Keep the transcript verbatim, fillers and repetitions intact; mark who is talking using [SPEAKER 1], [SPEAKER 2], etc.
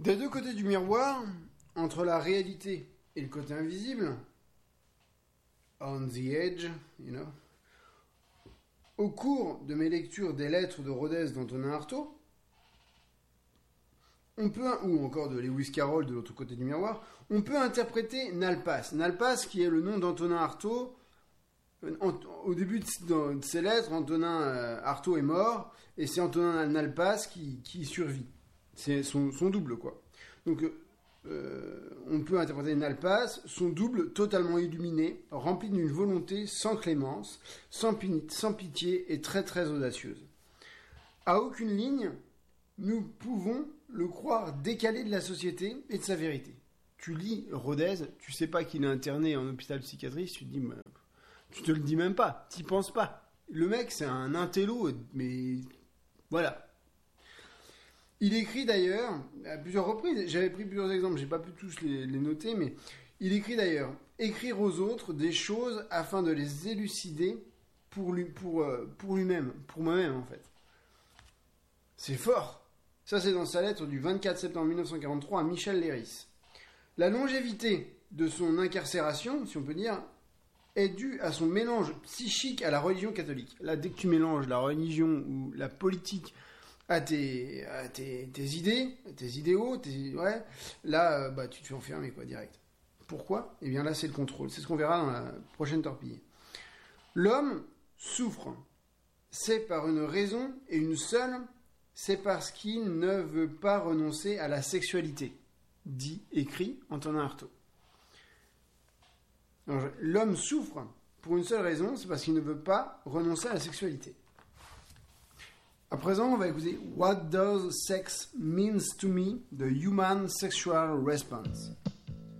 [SPEAKER 1] Des deux côtés du miroir, entre la réalité et le côté invisible, on the edge, you know, au cours de mes lectures des lettres de Rodez d'Antonin Artaud, on peut, ou encore de Lewis Carroll de l'autre côté du miroir, on peut interpréter Nalpas. Nalpas qui est le nom d'Antonin Artaud. Au début de ses lettres, Antonin Artaud est mort, et c'est Antonin Nalpas qui, qui survit. C'est son, son double, quoi. Donc, euh, on peut interpréter Nalpas, son double totalement illuminé, rempli d'une volonté sans clémence, sans, pini- sans pitié et très très audacieuse. À aucune ligne, nous pouvons le croire décalé de la société et de sa vérité. Tu lis Rodez, tu sais pas qu'il est interné en hôpital psychiatrique, tu te dis, mais, tu te le dis même pas, t'y penses pas. Le mec, c'est un intello, mais voilà. Il écrit d'ailleurs, à plusieurs reprises, j'avais pris plusieurs exemples, j'ai pas pu tous les, les noter, mais il écrit d'ailleurs, écrire aux autres des choses afin de les élucider pour, lui, pour, pour lui-même, pour moi-même en fait. C'est fort. Ça, c'est dans sa lettre du vingt-quatre septembre mille neuf cent quarante-trois à Michel Léris. La longévité de son incarcération, si on peut dire, est due à son mélange psychique à la religion catholique. Là, dès que tu mélanges la religion ou la politique à tes, à tes, tes idées, tes idéaux, tes, ouais, là, bah, tu te fais enfermer, quoi, direct. Pourquoi ? Eh bien, là, c'est le contrôle. C'est ce qu'on verra dans la prochaine torpille. L'homme souffre. C'est par une raison et une seule. C'est parce qu'il ne veut pas renoncer à la sexualité, dit, écrit Antonin Artaud. Alors, l'homme souffre pour une seule raison, c'est parce qu'il ne veut pas renoncer à la sexualité. À présent, on va écouter What Does Sex Means to Me, the Human Sexual Response.